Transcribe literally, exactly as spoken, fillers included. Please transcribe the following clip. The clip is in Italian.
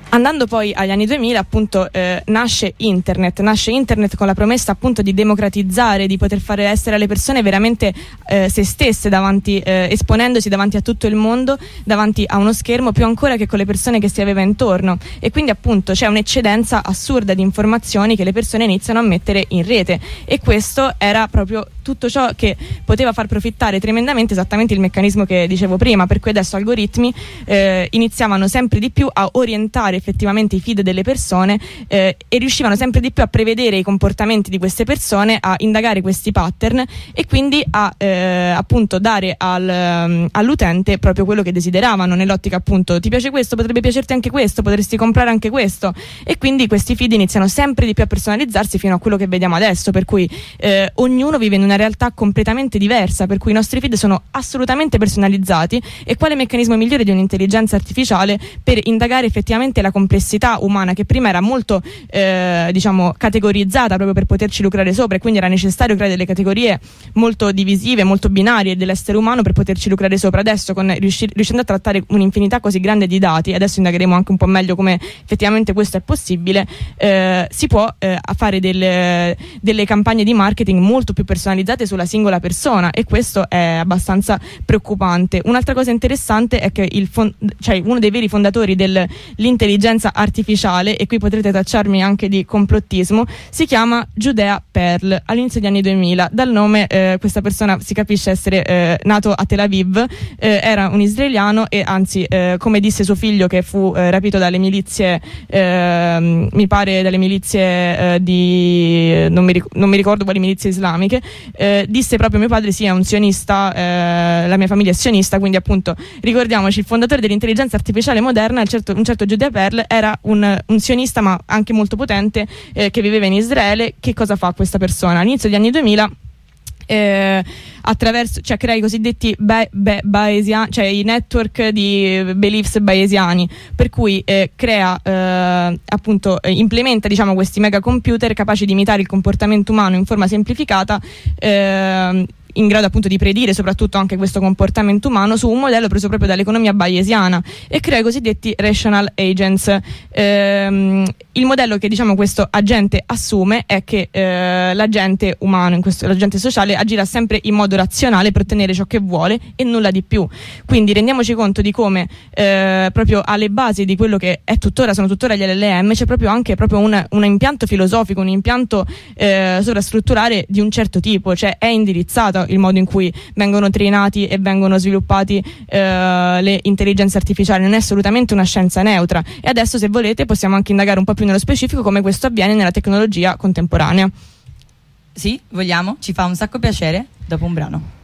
Andando poi agli anni duemila, appunto, eh, nasce internet, nasce internet con la promessa appunto di democratizzare, di poter fare essere alle persone veramente eh, se stesse davanti, eh, esponendosi davanti a tutto il mondo, davanti a uno schermo, più ancora che con le persone che si aveva intorno, e quindi appunto c'è un'eccedenza assurda di informazioni che le persone iniziano a mettere in rete, e questo era proprio tutto ciò che poteva far profittare tremendamente esattamente il meccanismo che dicevo prima, per cui adesso algoritmi eh, iniziavano sempre di più a orientare effettivamente i feed delle persone eh, e riuscivano sempre di più a prevedere i comportamenti di queste persone, a indagare questi pattern e quindi a eh, appunto dare al, all'utente proprio quello che desideravano, nell'ottica appunto ti piace questo, potrebbe piacerti anche questo, potresti comprare anche questo, e quindi questi feed iniziano sempre di più a personalizzarsi fino a quello che vediamo adesso, per cui eh, ognuno vive in una realtà completamente diversa, per cui i nostri feed sono assolutamente personalizzati. E quale meccanismo migliore di un'intelligenza artificiale per indagare effettivamente la complessità umana, che prima era molto eh, diciamo categorizzata proprio per poterci lucrare sopra, e quindi era necessario creare delle categorie molto divisive, molto binarie dell'essere umano per poterci lucrare sopra. Adesso con riusci- riuscendo a trattare un'infinità così grande di dati, adesso indagheremo anche un po' meglio come effettivamente questo è possibile, eh, si può eh, fare delle, delle campagne di marketing molto più personalizzate sulla singola persona, e questo è abbastanza preoccupante. Un'altra cosa interessante è che il fond- cioè uno dei veri fondatori dell'intelligenza artificiale, e qui potrete tacciarmi anche di complottismo, si chiama Judea Pearl. All'inizio degli anni duemila, dal nome eh, questa persona si capisce essere eh, nato a Tel Aviv, eh, era un israeliano, e anzi eh, come disse suo figlio che fu eh, rapito dalle milizie eh, mi pare dalle milizie eh, di non mi, ric- non mi ricordo quali milizie islamiche, eh, disse proprio mio padre sì è un sionista, eh, la mia famiglia è sionista, quindi appunto ricordiamoci il fondatore dell'intelligenza artificiale moderna, il certo, un certo Judea Pearl, era un, un sionista ma anche molto potente eh, che viveva in Israele. Che cosa fa questa persona? All'inizio degli anni duemila eh, attraverso, cioè crea i cosiddetti be, be, bayesiani, cioè i network di beliefs bayesiani, per cui eh, crea eh, appunto eh, implementa diciamo questi mega computer capaci di imitare il comportamento umano in forma semplificata, eh, in grado appunto di predire soprattutto anche questo comportamento umano su un modello preso proprio dall'economia bayesiana, e crea i cosiddetti rational agents. Ehm, il modello che diciamo questo agente assume è che eh, l'agente umano, in questo, l'agente sociale, agirà sempre in modo razionale per ottenere ciò che vuole e nulla di più. Quindi rendiamoci conto di come eh, proprio alle basi di quello che è tuttora, sono tuttora gli L L M, c'è proprio anche proprio un, un impianto filosofico, un impianto eh, sovrastrutturale di un certo tipo, cioè è indirizzato il modo in cui vengono trainati e vengono sviluppati eh, le intelligenze artificiali, non è assolutamente una scienza neutra. E adesso, se volete, possiamo anche indagare un po' più nello specifico come questo avviene nella tecnologia contemporanea. Sì, vogliamo, ci fa un sacco piacere, dopo un brano.